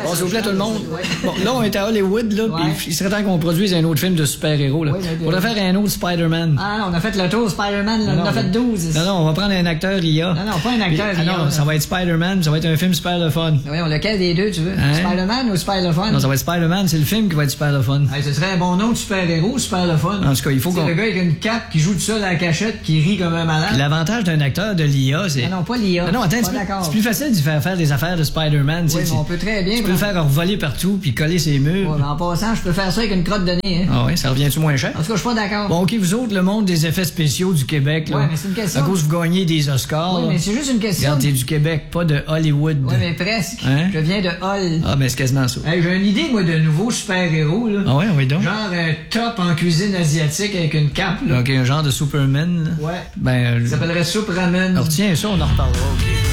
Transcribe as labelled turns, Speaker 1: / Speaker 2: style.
Speaker 1: Bon, s'il vous plaît, tout le monde. Bon, là, on est à Hollywood, là, puis il serait temps qu'on produise un autre film de super-héros, là. On pourrait faire un autre Spider-Man.
Speaker 2: Ah non, on a fait le tour Spider-Man, là. On a fait 12.
Speaker 1: Non, on va prendre un acteur IA.
Speaker 2: Non, pas un acteur IA.
Speaker 1: Non, ça va être Spider-Man, ça va être un film super le fun.
Speaker 2: Oui, lequel des deux, tu veux?
Speaker 1: Hein?
Speaker 2: Spider-Man ou Super le fun?
Speaker 1: Non, ça va être Spider-Man, c'est le film qui va être super le fun.
Speaker 2: Hey, ce serait un bon nom de super-héros, Super le fun.
Speaker 1: En tout cas, il faut qu'on...
Speaker 2: C'est le gars avec une cape qui joue tout seul à la cachette, qui rit comme un malade.
Speaker 1: L'avantage d'un acteur de l'IA, c'est...
Speaker 2: Non, pas l'IA.
Speaker 1: Non, attends, c'est plus facile de faire des affaires de Spider-Man.
Speaker 2: Oui, mais on peut très bien...
Speaker 1: Tu peux le faire voler partout puis coller ses murs.
Speaker 2: Ouais, mais en passant, je peux faire ça avec une crotte de nez, hein.
Speaker 1: Ah oui, ça revient-tu moins cher?
Speaker 2: En tout cas, je suis pas d'accord.
Speaker 1: Bon, OK, vous autres, le monde des effets spéciaux du Québec, là.
Speaker 2: Ouais, mais c'est une question.
Speaker 1: À cause vous gagnez des Oscars.
Speaker 2: Oui, mais c'est juste une question.
Speaker 1: Regarde, t'es du Québec, pas de Hollywood.
Speaker 2: Oui, mais presque.
Speaker 1: Hein?
Speaker 2: Je viens de Hull.
Speaker 1: Ah, ben c'est quasiment ça.
Speaker 2: Hey, j'ai une idée, moi, de nouveau super-héros, là.
Speaker 1: Ah ouais, oui donc.
Speaker 2: Genre un top en cuisine asiatique avec une cape, là.
Speaker 1: OK, un genre de Superman, là.
Speaker 2: Ouais.
Speaker 1: Ben...
Speaker 2: Ça s'appellerait Soup Ramen.
Speaker 1: Alors tiens, ça, on en reparlera, OK.